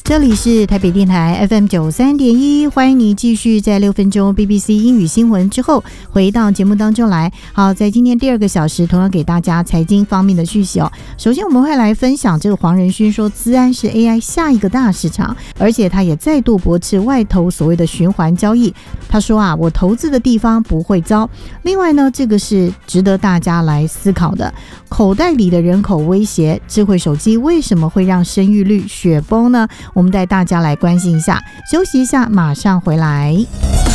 这里是台北电台 FM93.1， 欢迎你继续在6分钟 BBC 英语新闻之后回到节目当中来。好，在今天第2个小时同样给大家财经方面的讯息哦。首先我们会来分享这个黄仁勋说资安是 AI 下一个大市场，而且他也再度驳斥外投所谓的循环交易。他说啊，我投资的地方不会糟。另外呢，这个是值得大家来思考的，口袋里的人口威胁，智慧手机为什么会让生育率雪崩呢？我们带大家来关心一下，休息一下，马上回来。